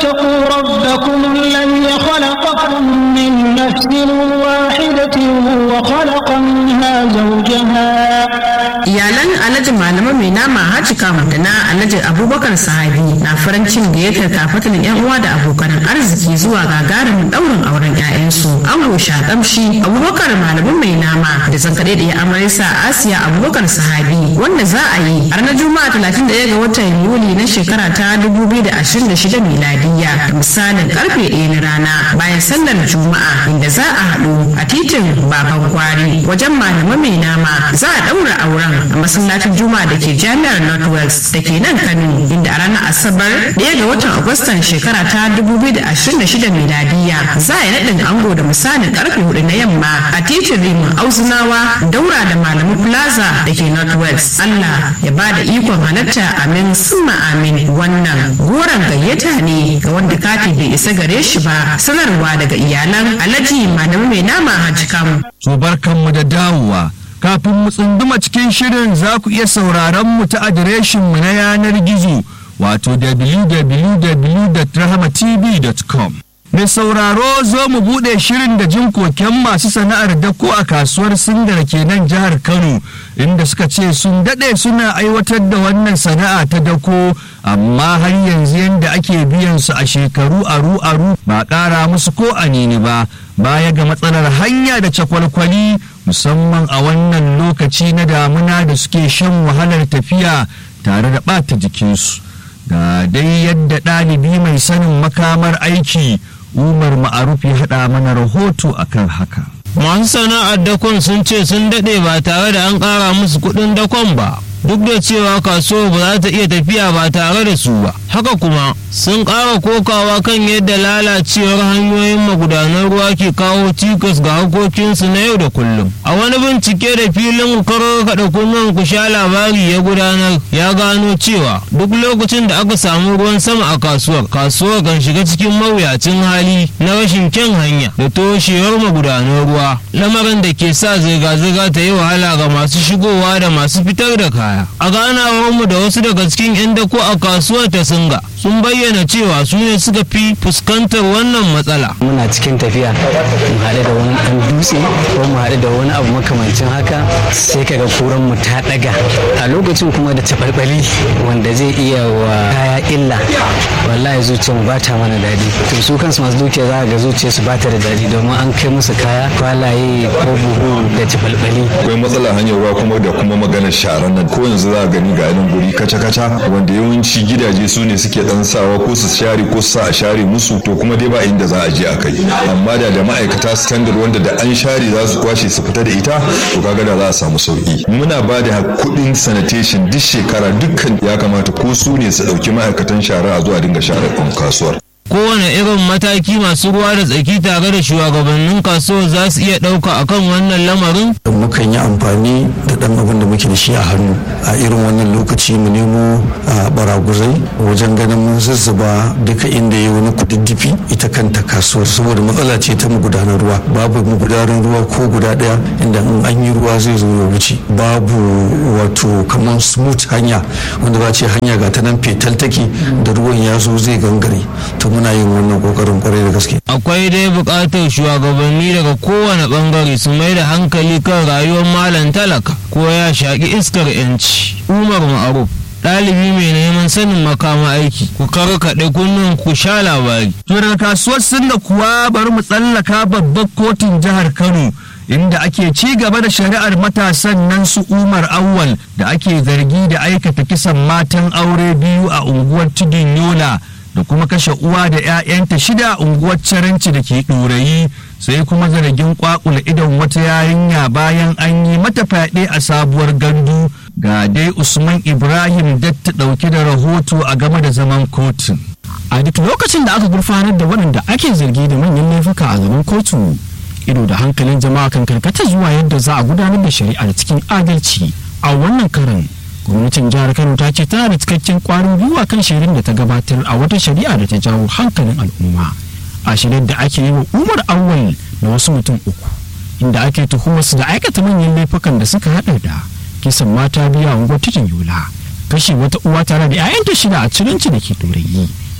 واتقوا ربكم الذي خلقكم من نفس واحدة وخلق منها زوجها. iyalan alhaji malama mai nama haji kama da na alhaji abubakar sahabi na farin cikin gayyatar kafatan yan uwa da abokan arziki zuwa gagarumin daurin auren 'ya'yansu ango shakamshi abubakar malamin mai nama da zankare da ya amarisa asiya abubakar sahabi wanda za a yi a ranar juma'a 31 ga watan yuli na shekara ta 2026 miladiya da misalin karfe 1 na rana bayan sallar juma'a inda za a haɗu a titin baban kwari wajen malama mai nama za a daura auren a masallacin juma'a da ke jami'ar northwest da ke nan kano inda a ranar asabar 1 ga watan agustan shekara ta 2026 miladiya za a yi naɗin ango da misalin karfe 4 na yamma a titin rimin auzunawa daura da malamu plaza da ke northwest. Allah ya ba da ikon halatta amin summa amin. Wannan goron gayyata ne ga wanda kati bai isa gare shi ba. Sanarwa daga iyalan alhaji malami mai nama haji kam. To barkanmu da dawowa. Kafin mu tsunduma cikin shirin za ku iya sauraron mu ta adireshin mu na yanar gizo wato www.rahamatv.com. Mai sauraro zo mu bude shirin da jin koken masu sana'ar dako a kasuwar Singar kenan jihar Kano inda suka ce sun dade suna aiwatar da wannan sana'a ta dako amma har yanzu yanda ake biyan su a shekaru aru ba ƙara musu ko anini ba baya ga matsalar hanya da cakwalkwali musamman a wannan lokaci na damuna da suke shan wahalar tafiya tare da ɓata jikinsu. Ga dai yadda ɗalibi mai sanin makamar aiki Umar Ma'aruf ya haɗa mana rahoto akan haka. Masu sana'ar dakon sun ce sun daɗe ba tare da an ƙara musu kuɗin dakon ba, duk da cewa kasuwa ba za ta iya tafiya ba tare da su ba. Haka kuma sun ƙara kokawa kan yadda lalacewar hanyoyin magudanan ruwa ke kawo cikas ga harkokinsu na yau da kullum. A wani bincike da filin karar kaɗa kunnen ku sha labari ya gudanar ya gano cewa duk lokacin da aka samu ruwan sama a kasuwar kan shiga cikin mawuyacin hali na rashin kyan hanya da toshewar magudanan ruwa, lamarin da ke sa zirga-zirga ta yi wahala ga masu shigowa da masu fitar da kaya. A ganawarmu da wasu daga cikin 'yan dako a kasuwar ta Singa sun bayyana cewa su ne suka fi fuskantar wannan matsala. Muna cikin tafiya mu haɗu da wani ɗan dutse ko mu haɗu da wani abu makamancin haka sai kaga kuran mu ta ɗaga a lokacin kuma da taɓalɓali wanda zai iya wa kaya illa. Wallahi zuciyar mu ba ta mana daɗi. To su kansu masu dukiya za ga zuciyar su ba ta da daɗi domin an kai musu kaya kwalaye ko buhu da taɓalɓali. Akwai matsala hanyar ruwa kuma da kuma maganar sharan nan ko yanzu za a gani ga yanin guri kaca-kaca wanda yawanci gidaje su ne suke dan sawa ko su share ko su sa a share musu to kuma dai ba inda za a je a kai amma da ma'aikata standard wanda da an share za su kwashe su fita da ita to kaga da za a samu sauki. Muna ba da kuɗin sanitation duk shekara dukkan ya kamata ko su ne su ɗauki ma'aikatan shara a zuwa dinga share kasuwar. Kowane irin mataki masu ruwa da tsaki tare da shugabannin kasuwar za su iya ɗauka akan wannan lamarin? Mukan yi amfani da ɗan abin da muke da shi a hannu a irin wannan lokaci mu nemo baraguzai wajen ganin mun zuzzuba duka inda ya wani kududdufi ita kanta kasuwar saboda matsala ce ta magudanar ruwa babu magudanar ruwa ko guda ɗaya inda in an yi ruwa zai zo ya wuce babu wato kamar smooth hanya wanda ba ce hanya ga ta nan fetal take da ruwan ya zo zai gangare to muna yin wannan kokarin kwarai da gaske. Akwai dai buƙatar shugabanni daga kowane bangare su mai da hankali kan rayuwar malam talaka ko ya shaƙi iskar yanci. Umar Ma'aruf ɗalibi mai neman sanin makama aiki ku karkaɗe kunnen ku sha labari. To daga kasuwar Singa kuwa bari mu tsallaka babbar kotun jihar Kano inda ake ci gaba da shari'ar matasan nan su Umar Awwal da ake zargi da aikata kisan matan aure biyu a unguwar Tudun Yola da kuma kashe uwa da 'ya'yanta 6 a unguwar Caranci da ke ɗorayi sai kuma zargin kwakula idon wata yarinya bayan an yi mata fyaɗe a sabuwar gandu. Ga dai Usman Ibrahim datta ɗauke da rahoto a game da zaman kotun. A duk lokacin da aka gurfanar da waɗanda ake zargi da manyan laifuka a gaban kotu, ido da hankalin jama'a kan karkata zuwa yadda za a gudanar da shari'ar cikin adalci. A wannan karan gwamnatin jihar Kano ta ce tana da cikakken kwarin gwiwa kan shirin da ta gabatar a wata shari'a da ta jawo hankalin al'umma a shirin da ake yi wa Umar Awwal da wasu mutum 3 inda ake tuhumar su da aikata manyan laifukan da suka haɗa da kisan mata biyu a unguwar Tudun Yola, kashe wata uwa tare da 'ya'yanta 6 a Ciranci da ke Ɗorayi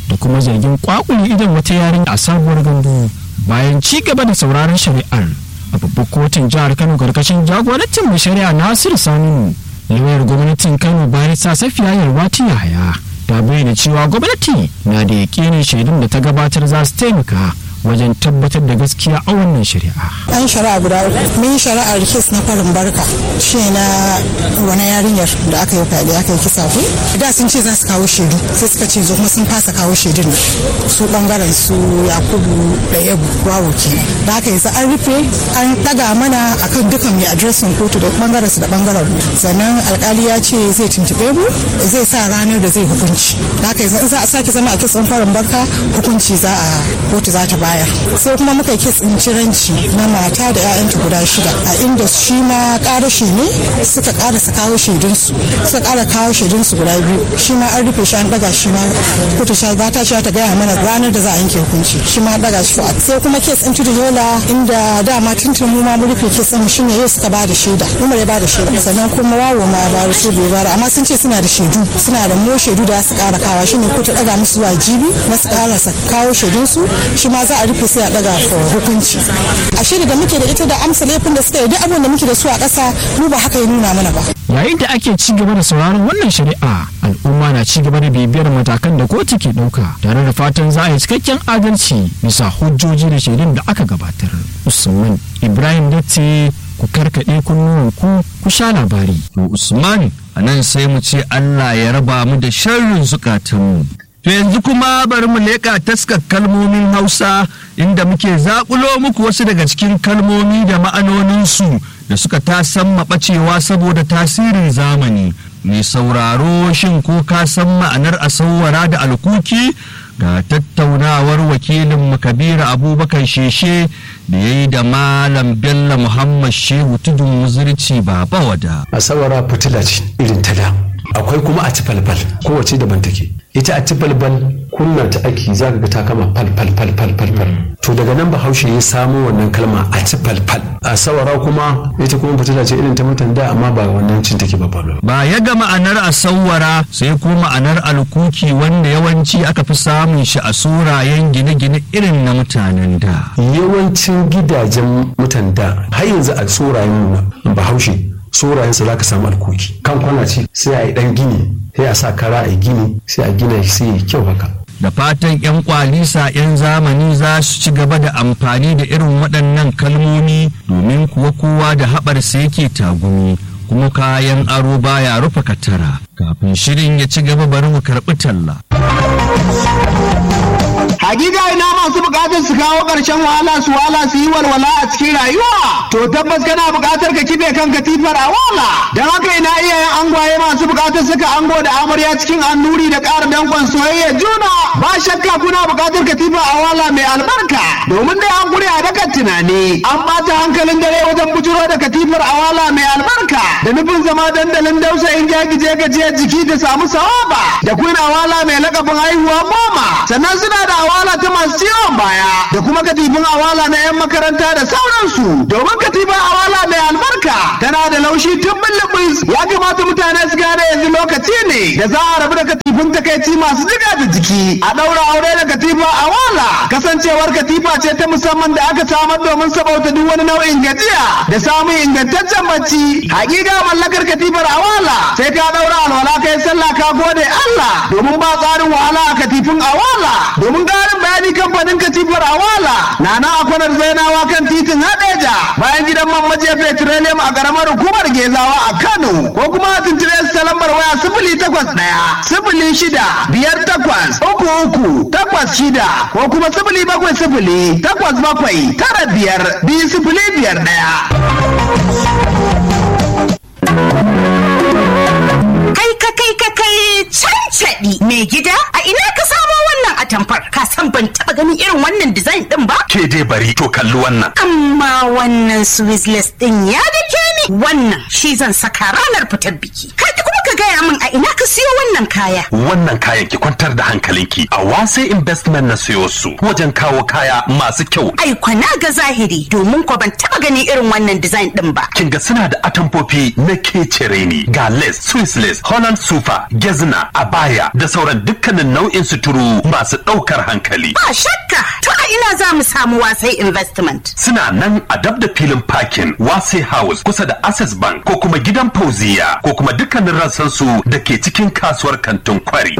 da kuma zargin kwakuli idan wata yarinya a sabuwar gandu. Bayan ci gaba da sauraron shari'ar a babbar kotun jihar Kano karkashin jagorancin mai shari'a Nasiru Saminu, lauyar gwamnatin Kano Barista Safiya Yalwati Yahaya ta bayyana cewa gwamnati na da yakinin shaidun da ta gabatar za su taimaka wajen tabbatar da gaskiya a wannan shari'a. An shari'a guda uku. Mun shari'ar kes na farin barka shi na wani yarinyar da aka yi fyaɗe aka yi kisa ko. Da sun ce za su kawo shaidu sai suka ce zo kuma sun fasa kawo shaidun su bangaren su Yakubu da Yabu Wawo kenan. Da aka yanzu an rufe an ɗaga mana akan dukan mai adresin kotu da bangaren su da bangaren mu. Sannan alkali ya ce zai tuntuɓe mu zai sa ranar da zai hukunci. Da aka yanzu in za a sake zama a kes ɗin farin barka hukunci za a kotu za ta bayar. Sai kuma muka kes ɗin ciranci na mata da 'ya'yanta guda 6 a inda shi ma ƙarashi ne suka ƙarasa kawo shaidunsu suka ƙara kawo shaidunsu guda 2 shi ma an rufe shi an ɗaga shi ma kotu sha za ta ta gaya mana ranar da za a yanke hukunci shi ma ɗaga shi sai kuma kes ɗin tudu yola inda dama tuntun mu ma mu rufe kes ɗin shi ne yau suka ba da shaida umar ya ba da shaida sannan kuma wawo ma ba da su bai bara amma sun ce suna da shaidu suna da mo shaidu da su ƙara kawa shi ne kotu ɗaga musu zuwa jibi na su ƙarasa kawo shaidunsu shi ma za a rufe sai a daga hukunci a shirya da muke da ita da amsa laifin da suka yi duk abin da muke da su a ƙasa mu ba haka ya nuna mana ba. Yayin da ake ci gaba da sauraron wannan shari'a al'umma na ci gaba da bibiyar matakan da kotu ke ɗauka tare da fatan za a yi cikakken adalci bisa hujjoji da shaidun da aka gabatar. Usman Ibrahim Datti ku karkaɗe kunnuwanku ku sha labari. To Usman a nan sai mu ce Allah ya raba mu da sharrin zukatanmu. To yanzu kuma bari mu leƙa taskar kalmomin Hausa inda muke zaƙulo muku wasu daga cikin kalmomi da ma'anoninsu da suka tasan maɓacewa saboda tasirin zamani. Mai sauraro shin ko ka san ma'anar asawwara da alkuki? Ga tattaunawar wakilin Kabiru Abubakar Sheshe da ya yi da Malam Bello Muhammad Shehu Tudun Muzirci Baba Wada. Asawwara fitila ce irin ta da. Akwai kuma a ci falfal kowace daban take. Ita a ci falfal kunna ta ake za ka ga ta kama falfal. To daga nan Bahaushe ya samo wannan kalma a ci falfal. A sawara kuma ita kuma fitila ce irin ta mutan da amma ba wannan cin take ba falo. Ba ya ga ma'anar asawara sai ko ma'anar alkuki wanda yawanci aka fi samun shi a surayen gine-gine irin na mutanen da. Yawancin gidajen mutan da har yanzu a surayen Bahaushe sorayensa za ka samu alkoki kan kwana ce sai a yi dan gini sai a sa kara a yi gini sai a gina shi sai ya kyau haka. Da fatan 'yan kwalisa 'yan zamani za su ci gaba da amfani da irin waɗannan kalmomi domin kuwa kowa da haɓarsa yake tagumi kuma kayan aro baya rufe katara. Kafin shirin ya ci gaba bari mu karɓi talla. Hakika ina masu bukatar su kawo ƙarshen wahala su yi walwala a cikin rayuwa. To tabbas kana bukatar ka kife kan katifar a wala. Don haka ina iyayen angwaye masu bukatar suka ango da amarya cikin annuri da ƙara dankon soyayya juna. Ba shakka kuna bukatar katifar a wala mai albarka. Domin dai an gure a dakan tunani. An ɓata hankalin dare wajen bujuro da katifar a wala mai albarka. Da nufin zama dandalin dausayin jagije gajiyar jiki da samu sawaba. Da kuna awala mai lakabin haihuwa 10. Sannan suna da awala ta masu ciwon baya da kuma katifin awala na 'yan makaranta da sauransu. Domin katifin awala mai albarka tana da laushi tun bulbus. Ya kamata mutane su gane yanzu lokaci ne da za a rabu da katifin takaici masu jiga da jiki. A ɗaura aure da katifin awala. Kasancewar katifa ce ta musamman da aka samar domin sabauta duk wani nau'in gajiya da samun ingantaccen bacci. Hakika mallakar katifar awala sai ka ɗaura alwala kai sallah ka gode Allah domin ba tsarin wahala a katifin awala. Domin ƙarin bayani kamfanin katifar awala na nan a kwanar zainawa kan titin Hadeja bayan gidan man majiya petroleum a ƙaramar hukumar Gezawa a Kano ko kuma a tuntube su ta lambar waya 081-06-58-33-86 ko kuma 070-85-251. Cancaɗi mai gida a ina ka samo wannan atamfar ka san ban taɓa ganin irin wannan design ɗin ba? Ke dai bari to kalli wannan. Amma wannan Swiss ɗin ya dake ni wannan shi zan saka ranar fitar biki. Ka kuma ka ka gaya min a ina ka siyo wannan kaya. Wannan kayan ki kwantar da hankalinki a Wase Investment na siyo su wajen kawo kaya masu kyau. Ai kwana ga zahiri domin ko ban taba gani irin wannan design din ba. Kin ga suna da atamfofi na kecere ne ga lace, Swiss lace, Holland sufa, gezna, abaya da sauran dukkanin nau'in suturu masu ɗaukar hankali. Ba shakka, to a ina za mu samu Wasai Investment? Suna nan a dab da filin parking Wasai House kusa da Access Bank ko kuma gidan Fauziya ko kuma dukkanin rassansu da ke cikin kasuwar kantin Kwari.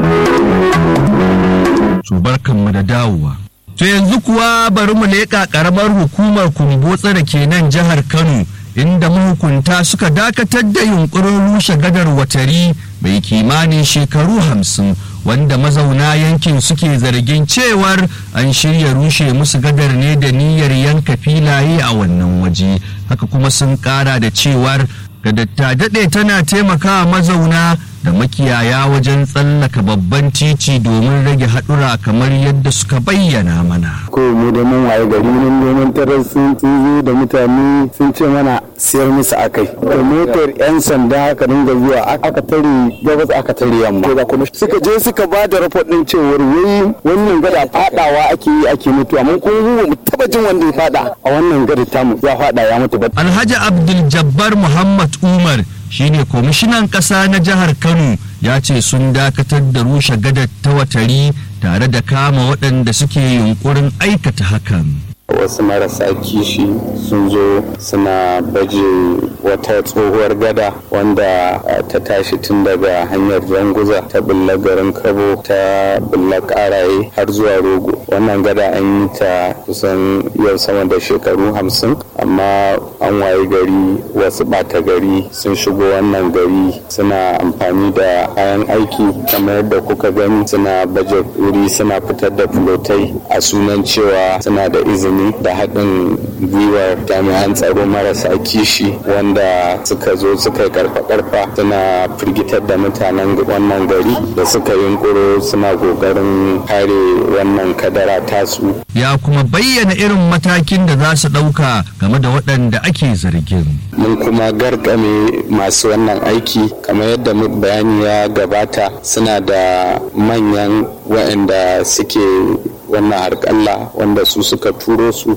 Barkanmu da dawowa. To yanzu kuwa bari mu leƙa ƙaramar hukumar Kumbotsa da ke nan jihar Kano, inda mahukunta suka dakatar da yunkurin rushe gadar Watari mai kimanin shekaru 50, wanda mazauna yankin suke zargin cewar an shirya rushe musu gadar ne da niyyar yanka filaye a wannan waje. Haka kuma sun ƙara da cewar gadar ta daɗe tana taimakawa mazauna da makiyaya wajen tsallaka babban titi domin rage haɗura kamar yadda suka bayyana mana. Ko mu da mun waye gari mun domin tarar sun zo da mutane sun ce mana siyar musu akai. Da motar 'yan sanda aka dinga zuwa aka tare gabas aka tare yamma. Da kuma suka je suka ba da report din cewar wai wannan gada fadawa ake yi ake mutu, amma ko mu taba jin wanda ya fada a wannan gada tamu ya fada ya mutu ba. Alhaji Abdul Jabbar Muhammad Umar shine kwamishinan ƙasa na jihar Kano, ya ce sun dakatar da rushe gadar ta Watari tare da kama waɗanda suke yunkurin aikata hakan. Wasu marasa kishi sun zo suna baje wata tsohuwar gada wanda ta tashi tun daga hanyar Janguza ta bulla garin Kabo ta bulla Karaye har zuwa Rogo. Wannan gada an yi ta kusan yau sama da shekaru 50, amma an waye gari wasu ɓata gari sun shigo wannan gari suna amfani da kayan aiki kamar yadda kuka gani, suna baje wuri suna fitar da fulotai a sunan cewa suna da izini da haɗin gwiwar jami'an tsaro marasa kishi wanda suka zo suka karfa suna firgitar da mutanen wannan gari da suka yunkuro suna ƙoƙarin kare wannan kadara tasu. Ya kuma bayyana irin matakin da za su ɗauka game da waɗanda ake zargin. Mun kuma gargame masu wannan aiki kamar yadda bayani ya gabata, suna da manyan waɗanda suke wannan harƙalla wanda su suka turo su.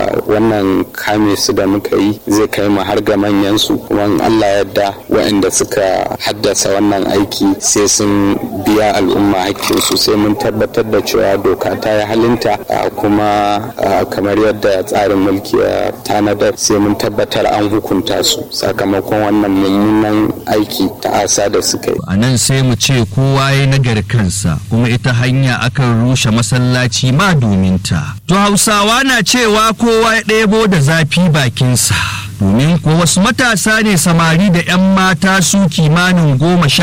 Wannan kame su da muka yi zai kai mu har ga manyan su, kuma Allah yadda waɗanda suka haddasa wannan aiki sai sun biya al'umma hakkinsu, sai mun tabbatar da cewa doka ta yi halinta, kuma kamar yadda tsarin mulki ya tanadar sai mun tabbatar an hukunta su sakamakon wannan mummunan aiki ta asa da suka yi. A nan sai mu ce kowa ya nagari kansa, kuma ita hanya akan rushe masallaci ma domin ta. To Hausawa na cewa kowa ya ɗebo da zafi bakinsa, domin ko wasu matasa ne samari da 'yan mata su kimanin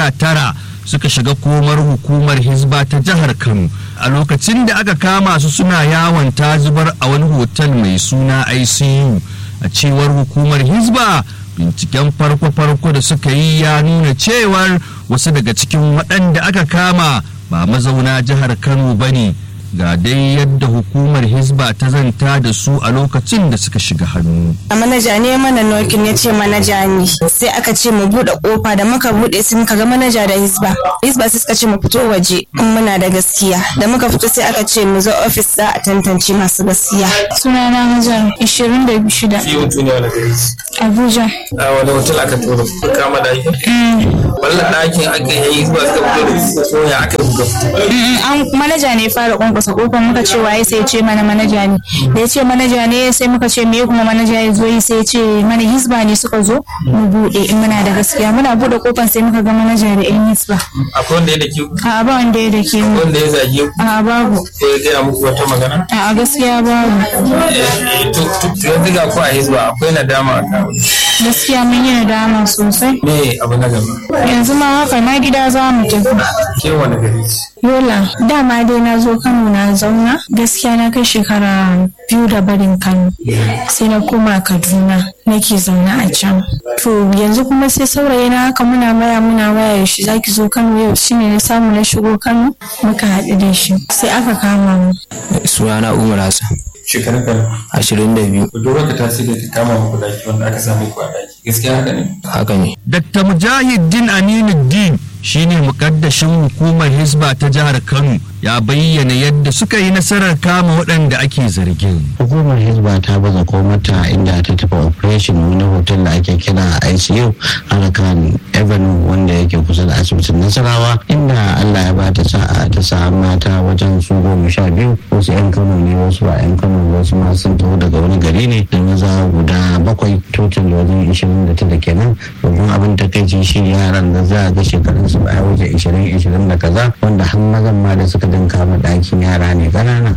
19 suka shiga komar hukumar Hizba ta jihar Kano a lokacin da aka kama su suna yawon zubar a wani hotel mai suna ICU. A cewar hukumar Hizba, binciken farko da suka yi ya nuna cewar wasu daga cikin waɗanda aka kama ba mazauna jihar Kano ba ne. Ga dai yadda hukumar Hizba ta zanta da su a lokacin da suka shiga hannu. A manaja ne mana nokin ya ce manaja ne, sai aka ce mu buɗe kofa, da muka buɗe sai muka ga manaja da Hizba sai suka ce mu fito waje in muna da gaskiya, da muka fito sai aka ce mu zo ofis za a tantance masu gaskiya. Sunana Hajar 26. Yau ne wani gari? Abuja. A wani hotel aka tura ku kama ɗakin? Wallan ɗakin aka yi Hizba suka fito da ko ya aka buga fito? Manaja ne fara kwankwasa kofar, muka ce waye, sai ya ce mana manaja ne. Da ya ce manaja ne sai muka ce me kuma manaja ya zo yi, sai ya ce mana Hizba ne suka zo mu buɗe in muna da gaskiya. Muna buɗe kofar sai muka ga manaja da yan Hizba. Akwai wanda ya dake ku? A ba wanda ya dake mu. Wanda ya zage ku? A babu. Ko ya gaya muku wata magana? A gaskiya babu. To yanzu ga ku a Hizba akwai nadama a kawo? Gaskiya mun yi nadama sosai. Me abu na gaba? Yanzu ma haka na gida za mu tafi. Ke wani gari? Yola, dama dai na zo Kano na zauna, gaskiya na kai shekara 2 da barin Kano, sai na koma Kaduna nake zaune a can. To yanzu kuma sai saurayi na haka muna waya shi zaki zo Kano yau, shine na samu na shigo Kano muka haɗu da shi sai aka kama mu. Sunana Umar Hassan. Shekarun kan 22. Budurwar ka ta sai da ta kama muku daki wanda aka samu ku a daki. gaskiya haka ne. Dr. Mujahideen Aminuddin shine mukaddashin hukumar Hisba ta jihar Kano ya bayyana yadda suka yi nasarar kama waɗanda ake zargin. Hukumar Hisba ta baza komata inda ta tafi operation na hotel da ake kira ICU Arakan Avenue wanda yake kusa da asibitin Nasarawa, inda Allah ya bata sa'a ta samu mata wajen su 12, wasu 'yan Kano ne, wasu ba 'yan Kano, wasu ma sun taho daga wani gari ne, da maza guda 7, total wajen 29 kenan. Domin abin takaici shi yaran da za a ga shekarun su ba waje 20 da kaza, wanda har mazan ma da suka dinka ma ɗakin yara ne ƙanana.